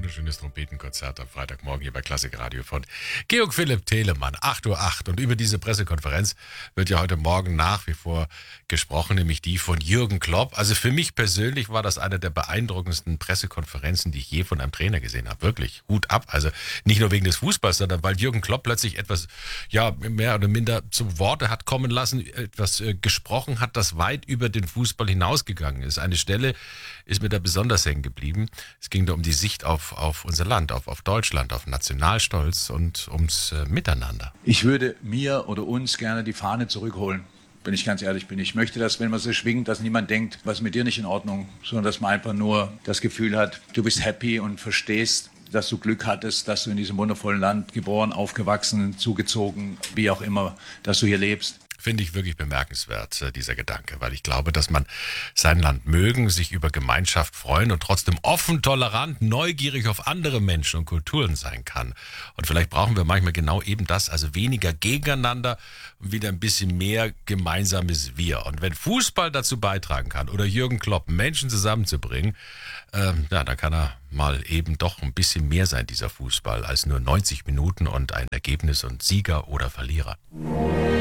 wunderschönes Trompetenkonzert am Freitagmorgen hier bei Klassik Radio von Georg Philipp Telemann, 8:08 Uhr. Und über diese Pressekonferenz wird ja heute Morgen nach wie vor gesprochen, nämlich die von Jürgen Klopp. Also für mich persönlich war das eine der beeindruckendsten Pressekonferenzen, die ich je von einem Trainer gesehen habe. Wirklich, Hut ab. Also nicht nur wegen des Fußballs, sondern weil Jürgen Klopp plötzlich etwas, ja, mehr oder minder zum Worte hat kommen lassen, etwas gesprochen hat, das weit über den Fußball hinausgegangen ist. Eine Stelle ist mir da besonders hängen geblieben. Es ging da um die Sicht auf unser Land, auf Deutschland, auf Nationalstolz und ums Miteinander. Ich würde mir oder uns gerne die Fahne zurückholen, wenn ich ganz ehrlich bin. Ich möchte, dass, wenn man so schwingt, dass niemand denkt, was ist mit dir nicht in Ordnung, sondern dass man einfach nur das Gefühl hat, du bist happy und verstehst, dass du Glück hattest, dass du in diesem wundervollen Land geboren, aufgewachsen, zugezogen, wie auch immer, dass du hier lebst. Finde ich wirklich bemerkenswert, dieser Gedanke, weil ich glaube, dass man sein Land mögen, sich über Gemeinschaft freuen und trotzdem offen, tolerant, neugierig auf andere Menschen und Kulturen sein kann. Und vielleicht brauchen wir manchmal genau eben das, also weniger gegeneinander und wieder ein bisschen mehr gemeinsames Wir. Und wenn Fußball dazu beitragen kann oder Jürgen Klopp Menschen zusammenzubringen, ja, dann kann er mal eben doch ein bisschen mehr sein, dieser Fußball, als nur 90 Minuten und ein Ergebnis und Sieger oder Verlierer.